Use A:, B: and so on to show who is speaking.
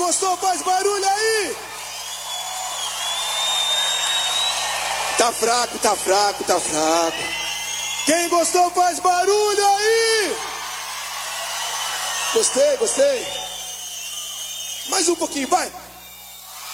A: gostou faz barulho aí. Tá fraco, tá fraco, tá fraco. Quem gostou faz barulho aí. Gostei, gostei. Mais um pouquinho, vai.